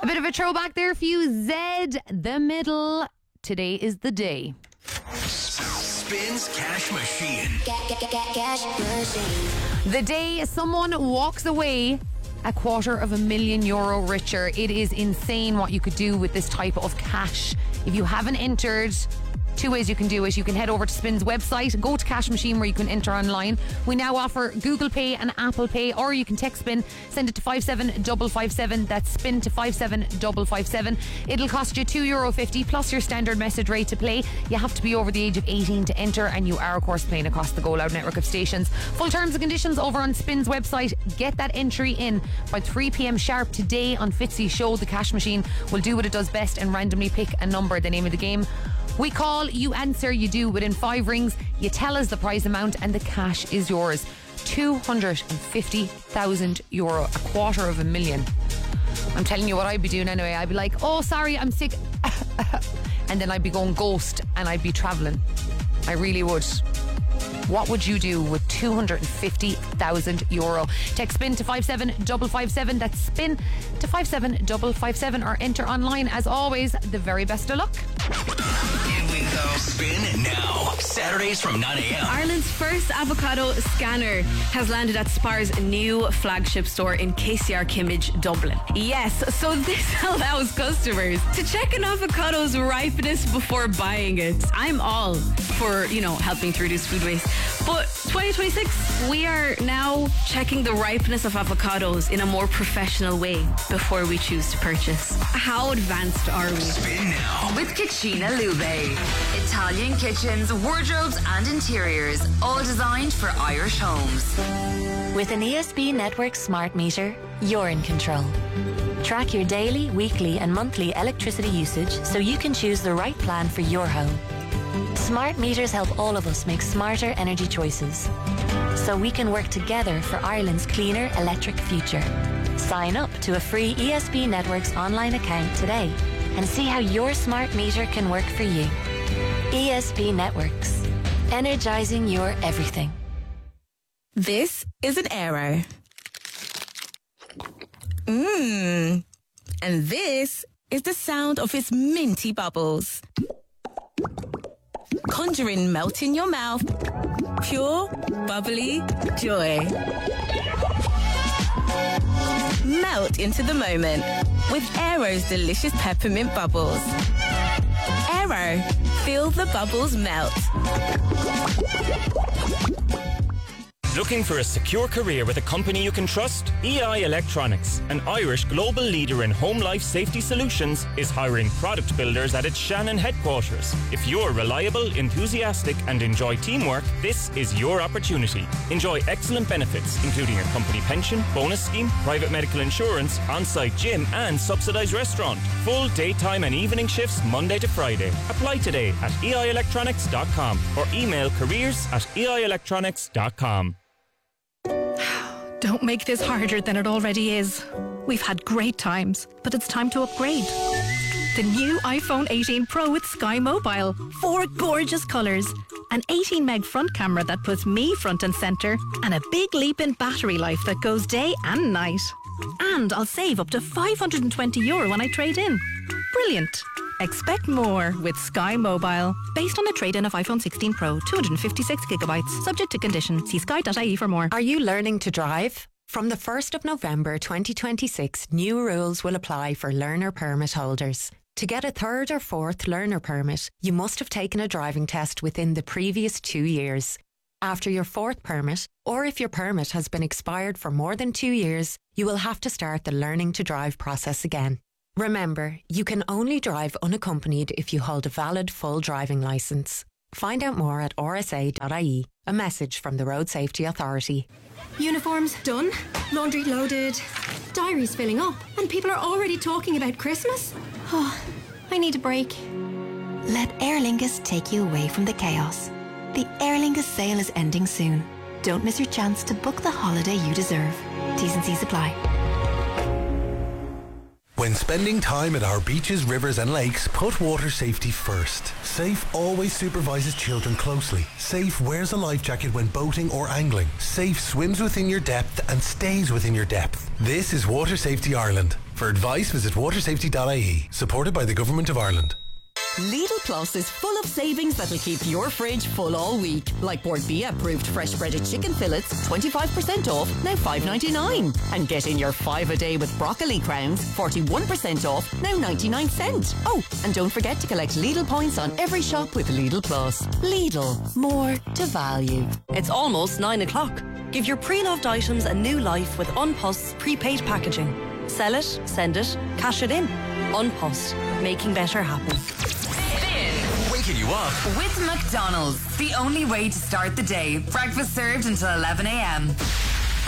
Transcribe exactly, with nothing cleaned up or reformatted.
bit of a throwback there for you. Zed, The Middle. Today is the day. Spins Cash Machine. Cash machine. The day someone walks away a quarter of a million euro richer. It is insane what you could do with this type of cash. If you haven't entered, two ways you can do it. You can head over to Spin's website, go to Cash Machine where you can enter online. We now offer Google Pay and Apple Pay, or you can text Spin, send it to five seven five five seven. That's Spin to five seven five five seven. It'll cost you two euro fifty plus your standard message rate to play. You have to be over the age of eighteen to enter, and you are of course playing across the Go Loud network of stations. Full terms and conditions over on Spin's website. Get that entry in by three p.m. sharp today on Fitzy's show. The Cash Machine will do what it does best and randomly pick a number. The name of the game. We call, you answer, you do within five rings. You tell us the prize amount and the cash is yours. two hundred fifty thousand euro, a quarter of a million. I'm telling you what I'd be doing anyway. I'd be like, oh, sorry, I'm sick. And then I'd be going ghost and I'd be travelling. I really would. What would you do with two hundred fifty thousand euro? Text Spin to five seven five five seven. That's Spin to five seven five five seven, or enter online. As always, the very best of luck. Here we go. Spin now. Saturdays from nine a.m. Ireland's first avocado scanner has landed at Spar's new flagship store in K C R Kimmage, Dublin. Yes, so this allows customers to check an avocado's ripeness before buying it. I'm all for, you know, helping to reduce food waste. But twenty twenty-six, we are now checking the ripeness of avocados in a more professional way before we choose to purchase. How advanced are we? Spin now. With Cucina Lube. Italian kitchens, wardrobes and interiors, all designed for Irish homes. With an E S B Network smart meter, you're in control. Track your daily, weekly and monthly electricity usage so you can choose the right plan for your home. Smart meters help all of us make smarter energy choices, so we can work together for Ireland's cleaner electric future. Sign up to a free E S B Networks online account today and see how your smart meter can work for you. E S B Networks, energizing your everything. This is an Aero. Mmm. And this is the sound of its minty bubbles. Conjuring melt in your mouth. Pure, bubbly joy. Melt into the moment with Aero's delicious peppermint bubbles. Aero, feel the bubbles melt. Looking for a secure career with a company you can trust? E I Electronics, an Irish global leader in home life safety solutions, is hiring product builders at its Shannon headquarters. If you're reliable, enthusiastic and enjoy teamwork, this is your opportunity. Enjoy excellent benefits, including a company pension, bonus scheme, private medical insurance, on-site gym and subsidised restaurant. Full daytime and evening shifts Monday to Friday. Apply today at e i electronics dot com or email careers at e i electronics dot com. Don't make this harder than it already is. We've had great times, but it's time to upgrade. The new iPhone eighteen Pro with Sky Mobile. Four gorgeous colours. An eighteen meg front camera that puts me front and centre. And a big leap in battery life that goes day and night. And I'll save up to five hundred twenty euro when I trade in. Brilliant. Expect more with Sky Mobile. Based on a trade-in of iPhone sixteen Pro, two hundred fifty-six gigabytes. Subject to condition. See sky dot I E for more. Are you learning to drive? From the first of November twenty twenty-six, new rules will apply for learner permit holders. To get a third or fourth learner permit, you must have taken a driving test within the previous two years. After your fourth permit, or if your permit has been expired for more than two years, you will have to start the learning to drive process again. Remember, you can only drive unaccompanied if you hold a valid full driving licence. Find out more at r s a dot I E. A message from the Road Safety Authority. Uniforms done, laundry loaded, diaries filling up, and people are already talking about Christmas? Oh, I need a break. Let Aer Lingus take you away from the chaos. The Aer Lingus sale is ending soon. Don't miss your chance to book the holiday you deserve. T's and C's apply. When spending time at our beaches, rivers and lakes, put water safety first. Safe always supervises children closely. Safe wears a life jacket when boating or angling. Safe swims within your depth and stays within your depth. This is Water Safety Ireland. For advice, visit water safety dot I E. Supported by the Government of Ireland. Lidl Plus is full of savings that'll keep your fridge full all week. Like Bordbia approved fresh breaded chicken fillets, twenty-five percent off, now five ninety-nine. And get in your five a day with broccoli crowns, forty-one percent off, now ninety-nine cents. Oh, and don't forget to collect Lidl points on every shop with Lidl Plus. Lidl, more to value. It's almost nine o'clock. Give your pre-loved items a new life with Unpost's prepaid packaging. Sell it, send it, cash it in. Unpost, making better happen. Waking you up With McDonald's, the only way to start the day. Breakfast served until eleven a.m.